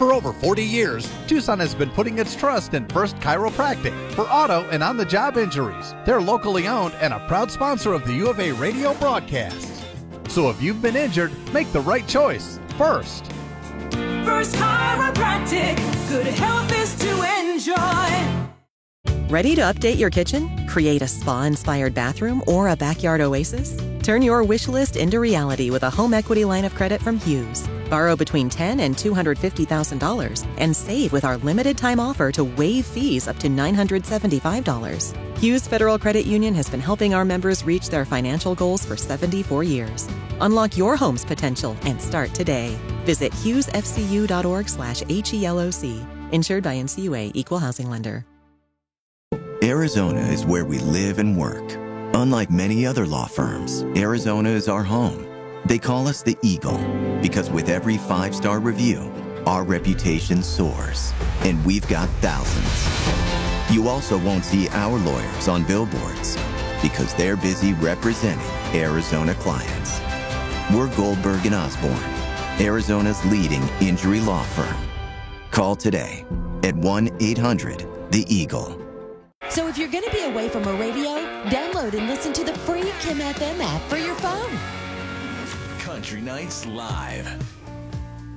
For over 40 years, Tucson has been putting its trust in First Chiropractic for auto and on-the-job injuries. They're locally owned and a proud sponsor of the U of A radio broadcasts. So if you've been injured, make the right choice. First Chiropractic. Good health is to enjoy. Ready to update your kitchen? Create a spa-inspired bathroom or a backyard oasis? Turn your wish list into reality with a home equity line of credit from Hughes. Borrow between $10,000 and $250,000 and save with our limited time offer to waive fees up to $975. Hughes Federal Credit Union has been helping our members reach their financial goals for 74 years. Unlock your home's potential and start today. Visit hughesfcu.org/HELOC. Insured by NCUA, Equal Housing Lender. Arizona is where we live and work. Unlike many other law firms, Arizona is our home. They call us the Eagle because with every 5-star review, our reputation soars, and we've got thousands. You also won't see our lawyers on billboards because they're busy representing Arizona clients. We're Goldberg and Osborne, Arizona's leading injury law firm. Call today at 1-800-THE-EAGLE. So if you're going to be away from a radio, download and listen to the free Kim FM app for your phone. Country Nights Live.